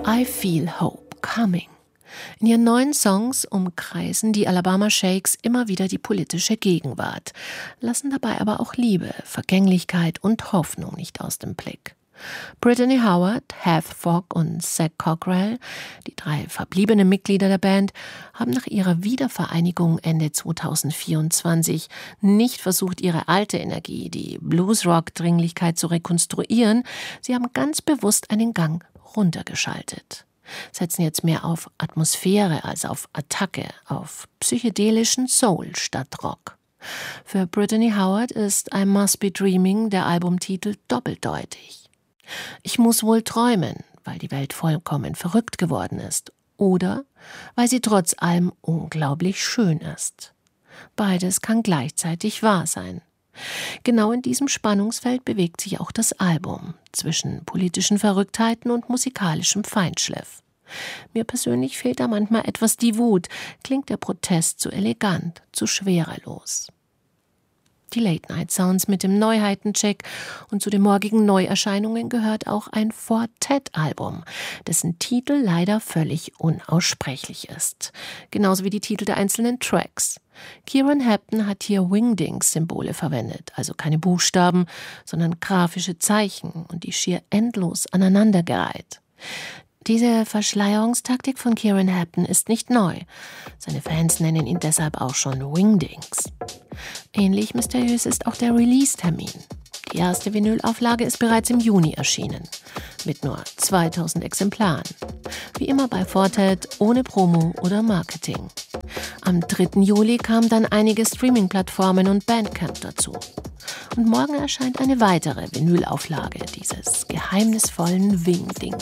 I Feel Hope Coming. In ihren neuen Songs umkreisen die Alabama Shakes immer wieder die politische Gegenwart, lassen dabei aber auch Liebe, Vergänglichkeit und Hoffnung nicht aus dem Blick. Brittany Howard, Heath Fogg und Zach Cockrell, die 3 verbliebenen Mitglieder der Band, haben nach ihrer Wiedervereinigung Ende 2024 nicht versucht, ihre alte Energie, die Bluesrock-Dringlichkeit zu rekonstruieren. Sie haben ganz bewusst einen Gang runtergeschaltet. Setzen jetzt mehr auf Atmosphäre als auf Attacke, auf psychedelischen Soul statt Rock. Für Brittany Howard ist I Must Be Dreaming der Albumtitel doppeldeutig. Ich muss wohl träumen, weil die Welt vollkommen verrückt geworden ist. Oder weil sie trotz allem unglaublich schön ist. Beides kann gleichzeitig wahr sein. Genau in diesem Spannungsfeld bewegt sich auch das Album, zwischen politischen Verrücktheiten und musikalischem Feinschliff. Mir persönlich fehlt da manchmal etwas die Wut, klingt der Protest zu elegant, zu schwerelos. Die Late-Night-Sounds mit dem Neuheitencheck und zu den morgigen Neuerscheinungen gehört auch ein Quartett-Album, dessen Titel leider völlig unaussprechlich ist. Genauso wie die Titel der einzelnen Tracks. Kieran Hepton hat hier Wingdings-Symbole verwendet, also keine Buchstaben, sondern grafische Zeichen und die schier endlos aneinandergereiht. Diese Verschleierungstaktik von Kieran Hepton ist nicht neu. Seine Fans nennen ihn deshalb auch schon Wingdings. Ähnlich mysteriös ist auch der Release-Termin. Die erste Vinylauflage ist bereits im Juni erschienen, mit nur 2000 Exemplaren. Wie immer bei Quartett, ohne Promo oder Marketing. Am 3. Juli kamen dann einige Streaming-Plattformen und Bandcamp dazu. Und morgen erscheint eine weitere Vinylauflage dieses geheimnisvollen Wingdings.